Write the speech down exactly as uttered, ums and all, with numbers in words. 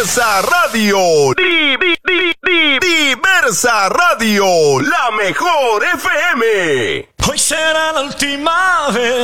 Diversa Radio. Di, di, di, di, Diversa Radio, la mejor F M. Hoy será la última vez.